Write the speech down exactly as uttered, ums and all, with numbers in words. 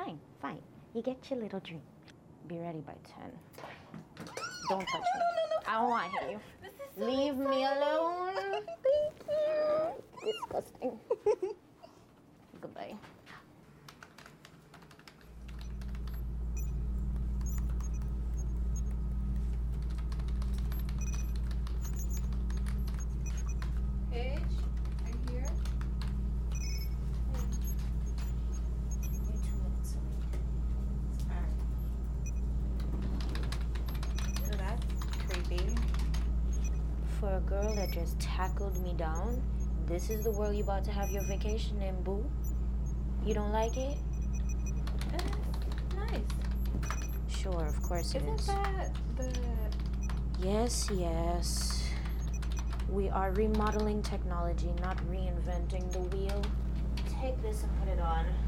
Fine, fine. You get your little drink. Be ready by ten. Don't touch me. No, no, no. I don't want to hit you. This is so Leave me exciting. alone. Thank you. Disgusting. Goodbye. Paige, are you here? You're two minutes away. Oh, that's creepy. For a girl that just tackled me down, this is the world you about to have your vacation in, boo. You don't like it? It's nice. Sure, of course it Isn't is. that the... Yes, yes. We are remodeling technology, not reinventing the wheel. Take this and put it on.